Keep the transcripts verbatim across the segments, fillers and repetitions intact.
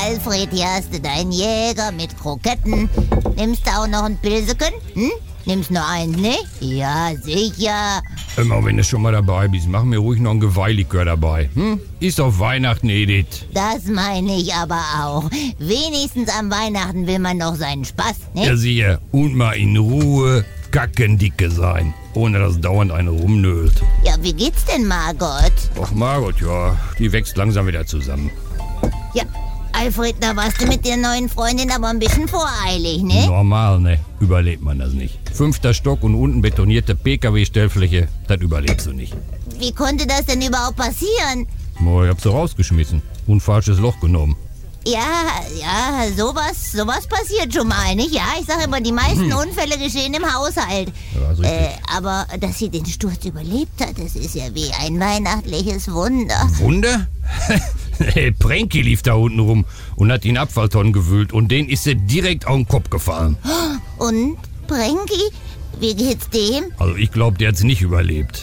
Alfred, hier hast du deinen Jäger mit Kroketten. Nimmst du auch noch ein Pilseken? Hm? Nimmst nur eins, ne? Ja, sicher. Immer wenn du schon mal dabei bist, mach mir ruhig noch ein Geweihlikör dabei. Hm? Ist auf Weihnachten, Edith. Das meine ich aber auch. Wenigstens am Weihnachten will man noch seinen Spaß, ne? Ja, sicher. Und mal in Ruhe kackendicke sein. Ohne dass dauernd eine rumnölt. Ja, wie geht's denn, Margot? Ach, Margot, ja. Die wächst langsam wieder zusammen. Ja, Alfred, da warst du mit der neuen Freundin aber ein bisschen voreilig, ne? Normal, ne? Überlebt man das nicht. Fünfter Stock und unten betonierte P K W-Stellfläche, das überlebst du nicht. Wie konnte das denn überhaupt passieren? Oh, ich hab sie rausgeschmissen und falsches Loch genommen. Ja, ja, sowas, sowas passiert schon mal, nicht? Ja, ich sage immer, die meisten Hm. Unfälle geschehen im Haushalt. Ja, ist richtig. Äh, aber dass sie den Sturz überlebt hat, das ist ja wie ein weihnachtliches Wunder. Wunder? Hey, Pranky lief da unten rum und hat den Abfalltonnen gewühlt und den ist sie direkt auf den Kopf gefallen. Und, Pranky, wie geht's dem? Also ich glaube, der hat's nicht überlebt.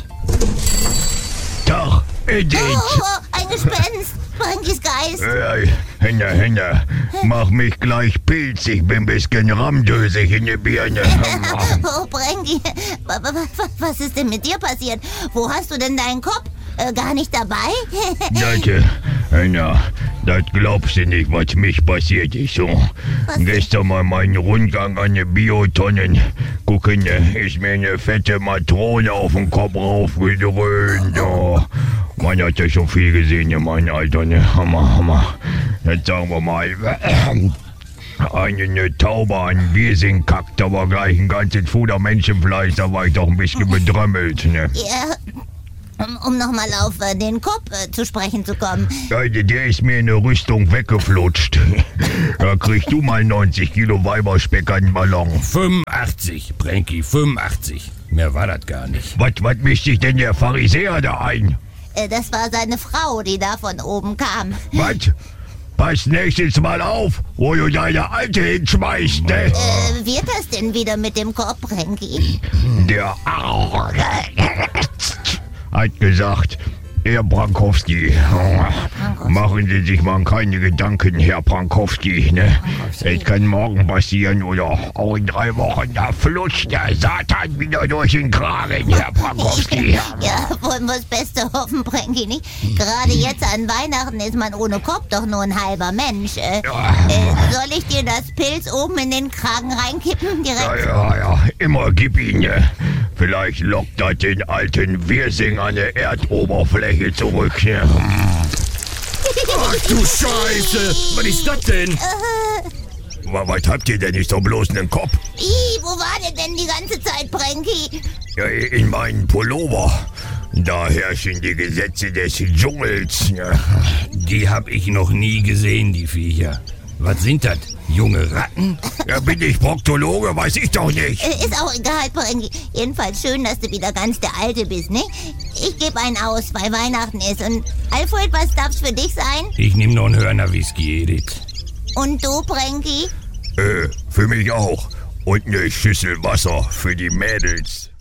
Doch, Edith. Oh, oh, ein Gespenst! Prankys Geist! Äh, Hände, Hände. Mach mich gleich pilzig, bin bisschen ramdösig in die Birne. Oh, Pranky, wa- wa- wa- was ist denn mit dir passiert? Wo hast du denn deinen Kopf? Äh, gar nicht dabei? Leute, Hände, das glaubst du nicht, was mich passiert ist. So. Gestern mal meinen Rundgang an die Biotonnen. Gucken, ist mir eine fette Matrone auf den Kopf raufgedröhnt. Oh. Man hat ja schon viel gesehen in meinem Alter, ne? Hammer, Hammer. Jetzt sagen wir mal, eine, eine Taube an Wirsing kackt, da war gleich ein ganzes Fuder Menschenfleisch, da war ich doch ein bisschen bedrömmelt, ne? Ja, um, um nochmal auf äh, den Kopf äh, zu sprechen zu kommen. Leute, der ist mir in der Rüstung weggeflutscht. Da kriegst du mal neunzig Kilo Weiberspeck an den Ballon. fünfundachtzig, Pranky, fünfundachtzig. Mehr war das gar nicht. Was, was mischt sich denn der Pharisäer da ein? Äh, das war seine Frau, die da von oben kam. Was? Pass nächstes Mal auf, wo du deine Alte hinschmeißt, ne? Äh, wird das denn wieder mit dem Kopf, Pranky? Der hat gesagt, Herr Brankowski, machen Sie sich mal keine Gedanken, Herr Brankowski, ne? Es kann morgen passieren oder auch in drei Wochen, da flutscht der Satan wieder durch den Kragen, Herr Brankowski. Ja, wollen wir das Beste hoffen, Pranky, nicht? Gerade jetzt an Weihnachten ist man ohne Kopf doch nur ein halber Mensch. Äh, äh, soll ich dir das Pilz oben in den Kragen reinkippen direkt? Ja, ja, ja, immer gib ihn, ne? Vielleicht lockt das den alten Wirsing an der Erdoberfläche zurück, ne? Ach du Scheiße! Was ist das denn? Was, was habt ihr denn nicht so bloß einen Kopf? Ih, wo war der denn die ganze Zeit, Pranky? Ja, in meinen Pullover. Da herrschen die Gesetze des Dschungels. Ne? Die hab ich noch nie gesehen, die Viecher. Was sind das? Junge Ratten? Ja, bin ich Proktologe? Weiß ich doch nicht. Äh, ist auch egal, Pranky. Jedenfalls schön, dass du wieder ganz der Alte bist, ne? Ich gebe einen aus, weil Weihnachten ist. Und Alfred, was darf's für dich sein? Ich nehm noch einen Hörner Whisky, Edith. Und du, Pranky? Äh, für mich auch. Und eine Schüssel Wasser für die Mädels.